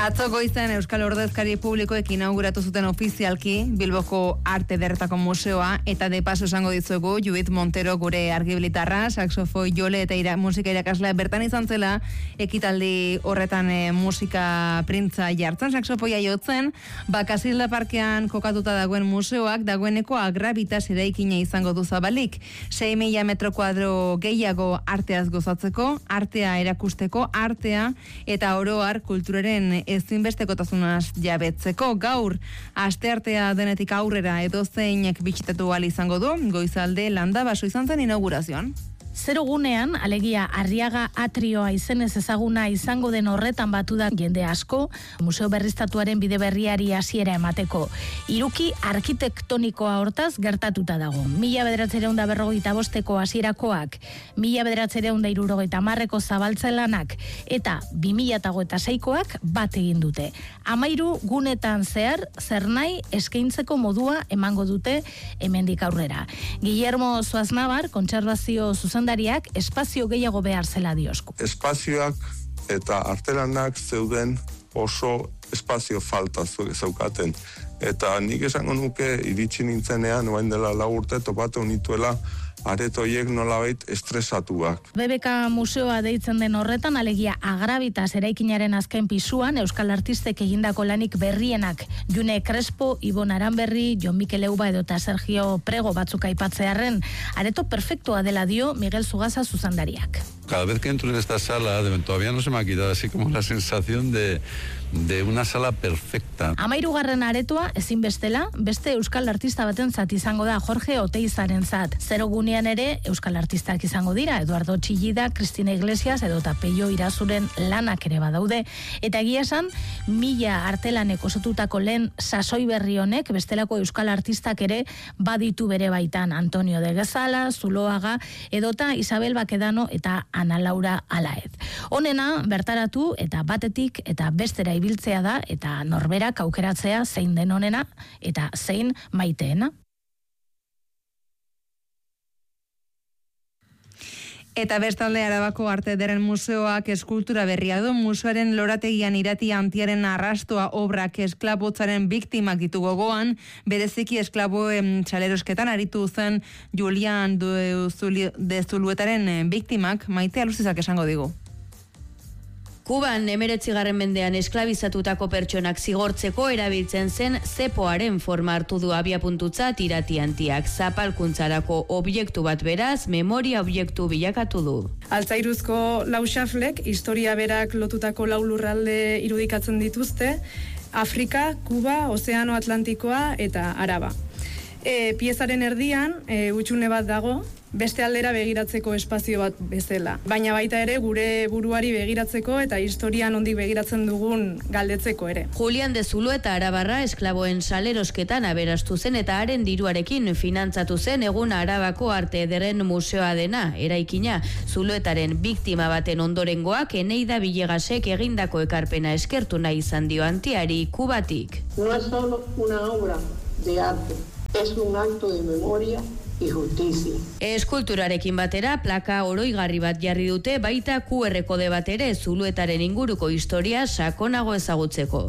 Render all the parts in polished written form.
Atzo goizean Euskal Ordezkari Publikoek inauguratu zuten ofizialki Bilboko Arte Ederretako Museoa, eta de paso esango dizuegu Judith Montero, gure argibilitarra, saxofoi jole eta musika irakaslea bertan izan zela, ekitaldi horretan musika printza jartzen, saxofoia jotzen, Kasilda Parkean kokatuta dagoen museoak dagoeneko Agravitas eraikina izango du zabalik. 6.000 metro kuadro gehiago arteaz gozatzeko, artea erakusteko, artea eta oroar kulturaren ezinbestekotasunaz jabetzeko. Gaur, asteartea denetik aurrera edozeinek bisitatu ahal izango du, goizalde Landabaso izan zen inaugurazioan. Zero gunean, alegia Arriaga Atrioa izenez ezaguna izango den horretan batu da jende asko, museo berriztatuaren bide berriari hasiera emateko. Hiruki arkitektonikoa hortaz gertatuta dago. 1945ko hasierakoak, 1970ko zabaltzen lanak, eta 2006koak bat egin dute. 13 gunetan zehar, zer nahi eskaintzeko modua emango dute hemendik aurrera. Guillermo Zuaznabar, kontserbazio zuzendariak, espazio gehiago behar zela diosku. Espazioak eta artelanak zeuden oso espazio falta zeukaten. Eta nik esango nuke iritsi nintzenean, orain dela 4 urte topatu nituela aretoiek nolabait estresatuak. BBK Museoa deitzen den horretan, alegia Agravitas eraikinaren azken pisuan, euskal artistek egindako lanik berrienak, June Crespo, Ibon Aranberri, Jon Mikel Euba edota Sergio Prego batzuk aipatzearren, areto perfektua dela dio Miguel Zugasa zuzendariak. Cada vez que entro en esta sala, todavía no se me ha quitado así como la sensación de una sala perfecta. 13. aretoa ezinbestela, beste euskal artista baten zat izango da, Jorge Oteizaren zat. Zero gunean ere euskal artistak izango dira, Eduardo Txillida, Cristina Iglesias edota Peio Irazuren lanak ere badaude. Eta egia esan, 1000 artelanek osotutako lehen sasoi berri honek, bestelako euskal artistak ere baditu bere baitan, Antonio de Gezala, Zuloaga edota Isabel Bakedano eta Ana Laura Alaez. Honena bertaratu eta batetik eta bestera ibiltzea da, eta norberak aukeratzea zein den honena eta zein maiteena. Eta bestalde Arabako Arte Ederren Museoak eskultura berria du, museoaren lorategian Irati Antiaren arrastoa obrak esklabotzaren biktimak ditu gogoan, bereziki esklaboen txalerosketan aritu zen Julian de Zuluetaren biktimak, Maite Aluzizak esango digu. Kuban 19. mendean esklabizatutako pertsonak zigortzeko erabiltzen zen zepoaren forma hartu du abiapuntutzat Irati Antiak. Zapalkuntzarako objektu bat beraz, memoria objektu bilakatu du. Altzairuzko lau xaflek, historia berak lotutako lau lurralde irudikatzen dituzte, Afrika, Kuba, Ozeano Atlantikoa eta Araba. Piezaren erdian, hutsune bat dago, beste aldera begiratzeko espazio bat bezala. Baina baita ere gure buruari begiratzeko eta historian ondik begiratzen dugun galdetzeko ere. Julian de Zulueta arabarra esklaboen salerosketan aberastu zen eta haren diruarekin finantzatu zen egun Arabako Arte Ederren Museoa dena, eraikina. Zuluetaren biktima baten ondorengoak Eneida Villegasek egindako ekarpena eskertu nahi izan dio Antiari Kubatik. No es solo una obra de arte, es un acto de memoria y justicia. Eskulturarekin batera plaka oroigarri bat jarri dute, baita QR kode bat ere Zuluetaren inguruko historia sakonago ezagutzeko.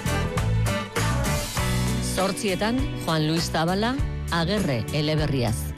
Zortzietan, Juan Luis Zabala, Agerre eleberriaz.